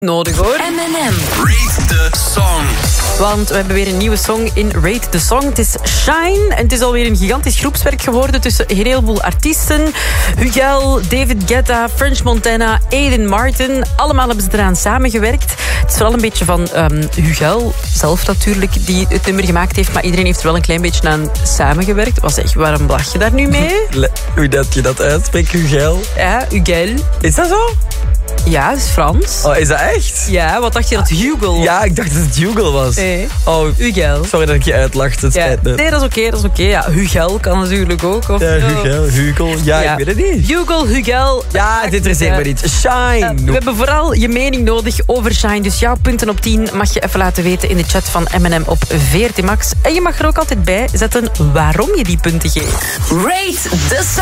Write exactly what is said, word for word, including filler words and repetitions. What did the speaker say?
nodig hoor. M en M. Rate the Song. Want we hebben weer een nieuwe song in Rate the Song. Het is Shine en het is alweer een gigantisch groepswerk geworden tussen een heleboel artiesten. Huguel, David Guetta, French Montana, Aiden Martin. Allemaal hebben ze eraan samengewerkt. Het is vooral een beetje van um, Huguel zelf natuurlijk, die het nummer gemaakt heeft. Maar iedereen heeft er wel een klein beetje aan samengewerkt. Was echt, waarom lach je daar nu mee? Hoe dat je dat uitspreekt, Huguel? Ja, Huguel. Is dat zo? Ja, het is Frans. Oh, is dat echt? Ja, wat dacht je dat Huguel was? Ja, ik dacht dat het Huguel was. Nee. Oh, Huguel. sorry dat ik je uitlachte. Het Ja. spijt me. Nee, dat is oké, dat is oké. Ja, Huguel kan natuurlijk ook. Of, Ja, Huguel, Huguel. Ja, Ja. ik weet het niet. Huguel, Huguel. Ja, dit interesseert me niet. Shine. We hebben vooral je mening nodig over Shine. Dus jouw punten op tien mag je even laten weten in de chat van M en M op V R T Max. En je mag er ook altijd bij zetten waarom je die punten geeft. Rate the Song.